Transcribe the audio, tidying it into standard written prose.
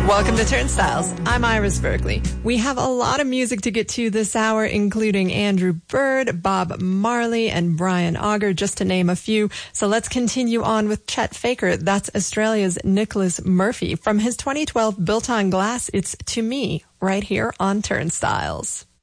Welcome to Turnstiles. I'm Iris Berkeley. We have a lot of music to get to this hour, including Andrew Bird, Bob Marley, and Brian Auger, just to name a few. So let's continue on with Chet Faker. That's Australia's Nicholas Murphy. From his 2012 Built on Glass, it's To Me, right here on Turnstiles.